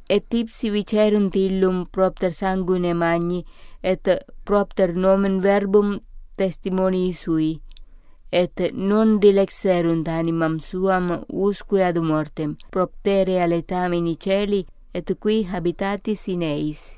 et ipsi vicerunt illum propter sanguine magni, et propter nomen verbum testimoni sui, et non dilexerunt animam suam usque ad mortem, proptere aletamen in celi, et qui habitatis in eis.